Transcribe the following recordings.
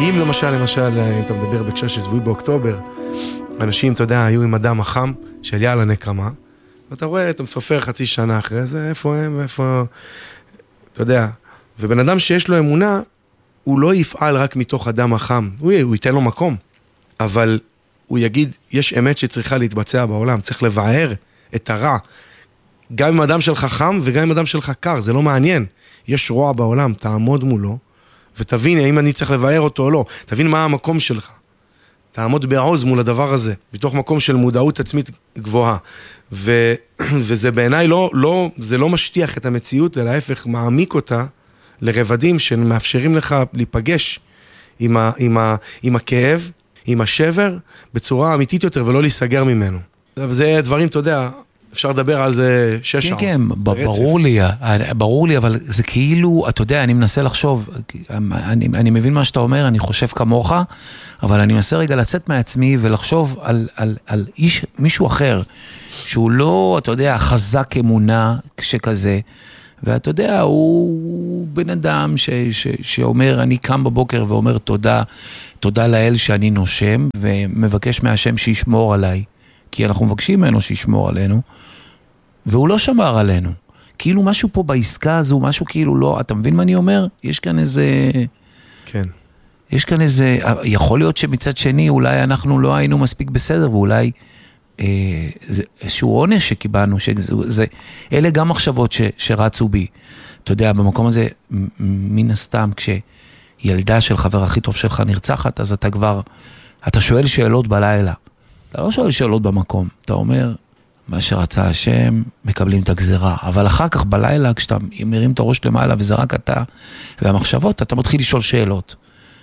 כי אם למשל, אם אתה מדבר בהקשר של 7 באוקטובר, אנשים, אתה יודע, היו עם הדם החם של יאללה נקרמה, ואתה רואה, אתה מסופר חצי שנה אחרי זה, איפה הם ואיפה, אתה יודע, ובן אדם שיש לו אמונה, הוא לא יפעל רק מתוך הדם החם, הוא ייתן לו מקום, אבל הוא יגיד, יש אמת שצריכה להתבצע בעולם, צריך לבאר את הרע, גם אם הדם שלך חם וגם אם הדם שלך קר, זה לא מעניין, יש רוע בעולם, תעמוד מולו, ותבין האם אני צריך לבאר אותו או לא, תבין מה המקום שלך, תעמוד בעוז מול הדבר הזה, בתוך מקום של מודעות עצמית גבוהה, וזה בעיניי זה לא משטיח את המציאות, אלא ההפך מעמיק אותה לרבדים שמאפשרים לך להיפגש עם הכאב, עם השבר, בצורה אמיתית יותר ולא להיסגר ממנו. וזה דברים, אתה יודע, אפשר לדבר על זה 6 שעות. כן, ברור לי, אבל זה כאילו, אתה יודע, אני מנסה לחשוב, אני מבין מה שאתה אומר, אני חושב כמוך, אבל אני מנסה רגע לצאת מעצמי ולחשוב על מישהו אחר, שהוא לא, אתה יודע, חזק אמונה שכזה, ואתה יודע, הוא בן אדם שאומר, אני קם בבוקר ואומר תודה לאל שאני נושם, ומבקש מהשם שישמור עליי, כי אנחנו מבקשים ממנו שישמור עלינו, והוא לא שמר עלינו. כאילו משהו פה בעסקה הזו, משהו כאילו לא, אתה מבין מה אני אומר? יש כאן איזה... כן. יש כאן איזה... יכול להיות שמצד שני, אולי אנחנו לא היינו מספיק בסדר, ואולי איזשהו עונש שקיבלנו, אלה גם מחשבות שרצו בי. אתה יודע, במקום הזה, מן הסתם, כשילדה של חבר הכי טוב שלך נרצחת, אז אתה שואל שאלות בלילה. אתה לא שואל שאלות במקום, אתה אומר, מה שרצה השם, מקבלים את הגזרה, אבל אחר כך בלילה, כשאתה מרים את הראש למעלה, וזה רק אתה, והמחשבות, אתה מתחיל לשאול שאלות.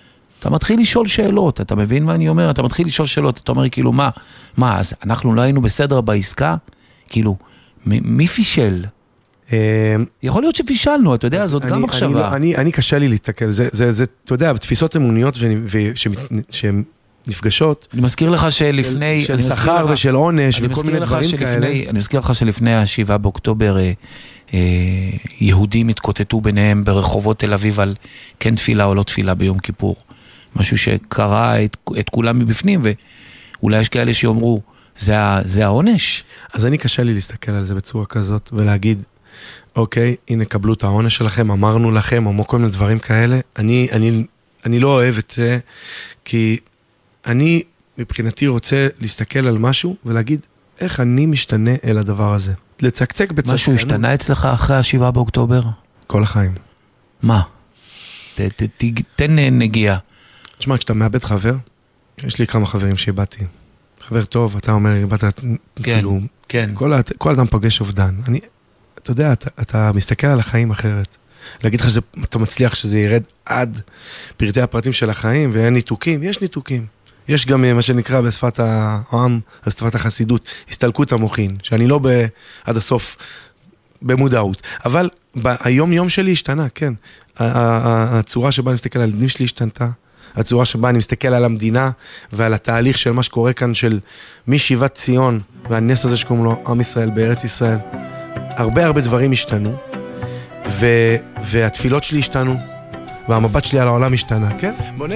אתה מבין מה אני אומר? אתה מתחיל לשאול שאלות, אתה אומר כאילו, מה, אז אנחנו לא היינו בסדר בעסקה? כאילו, מי פישל? יכול להיות שפישלנו, אתה יודע, זאת גם מחשבה. אני קשה לי להתקל, זה, אתה יודע, בתפיסות אמוניות שהן נפגשות. אני מזכיר לך שלפני... של שכר ושל עונש וכל מיני דברים כאלה. אני מזכיר לך שלפני 7 באוקטובר, יהודים התקוטטו ביניהם ברחובות תל אביב על כן תפילה או לא תפילה ביום כיפור. משהו שקרה את כולם מבפנים, ואולי יש כאלה שאומרו, זה העונש. אז אני קשה לי להסתכל על זה בצורה כזאת, ולהגיד, אוקיי, הנה קבלו את העונש שלכם, אמרנו לכם, אמרו כל מיני דברים כאלה. אני לא אוהב את זה, כי אני מבחינתי רוצה להסתכל על משהו, ולהגיד, איך אני משתנה אל הדבר הזה. לצקצק בצקצק. משהו השתנה אצלך אחרי 7 באוקטובר? כל החיים. מה? תן נגיעה. תשמע, כשאתה מאבד חבר, יש לי כמה חברים שאיבדתי. חבר טוב, אתה אומר, איבדת, כאילו, כן. כל אדם פגש אובדן. אתה יודע, אתה מסתכל על החיים אחרת. להגיד לך שאתה מצליח שזה ירד עד פרטי הפרטים של החיים, ואין ניתוקים, יש ניתוקים. יש גם מה שנקרא בשפת העם, בשפת החסידות, הסתלקות המוחין, שאני לא עד הסוף במודעות. אבל היום שלי השתנה, כן. הצורה שבה אני מסתכל על הילדים שלי השתנתה, הצורה שבה אני מסתכל על המדינה ועל התהליך של מה שקורה כאן של משיבת ציון והנס הזה שקוראים לו עם ישראל בארץ ישראל. הרבה דברים השתנו, והתפילות שלי השתנו, והמבט שלי על העולם השתנה, כן?